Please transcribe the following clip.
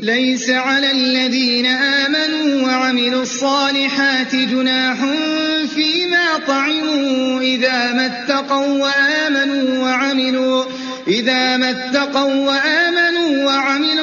ليس على الذين آمنوا وعملوا الصالحات جناح فيما طعموا إذا ما اتقوا وآمنوا وعملوا